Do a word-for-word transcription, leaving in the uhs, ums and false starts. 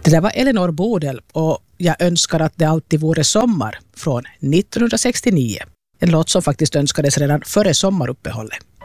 Det där var Elinor Bodel och jag önskar att det alltid vore sommar från nittonhundrasextionio. En låt som faktiskt önskades redan före sommaruppehållet.